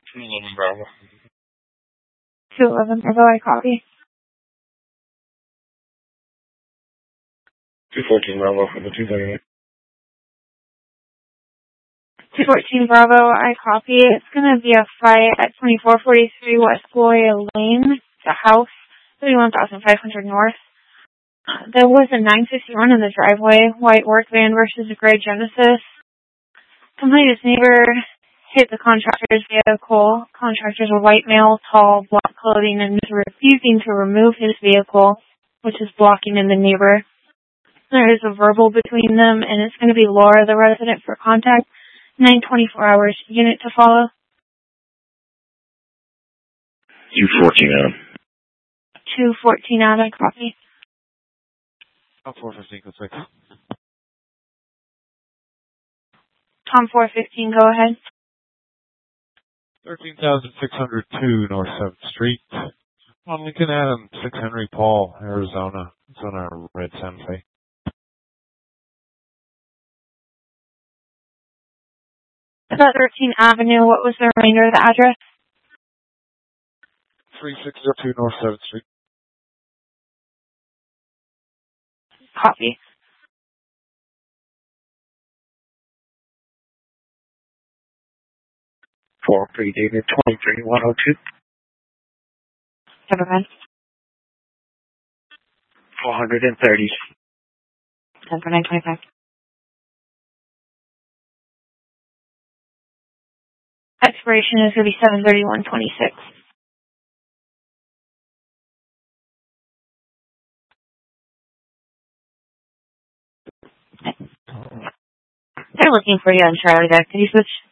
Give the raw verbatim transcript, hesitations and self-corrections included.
two eleven Bravo. two eleven Bravo, I copy. two fourteen Bravo for the two thirty-eight. two fourteen Bravo, I copy. It's going to be a fight at twenty-four forty-three West Gloria Lane, the house, thirty-one thousand five hundred North. Uh, there was a nine fifty-one in the driveway, white work van versus a gray Genesis. Complainant's neighbor hit the contractor's vehicle. Contractor's a white male, tall, black clothing, and is refusing to remove his vehicle, which is blocking in the neighbor. There is a verbal between them, and it's going to be Laura, the resident, for contact. nine twenty-four hours unit to follow. two fourteen Adam. two fourteen out, I copy. Tom four fifteen, go six. Tom four fifteen, go ahead. thirteen thousand six hundred two North seventh Street. On Lincoln Adam, six Henry Paul, Arizona. It's on our red Santa Fe. thirteenth Avenue, what was the remainder of the address? three six zero two North seventh Street. Copy. four three David, twenty-three one oh two. Never mind. four thirty. ten for nine twenty-five. Expiration is going to be seven thirty-one twenty-six. They're looking for you on Charlie Deck. Did you switch?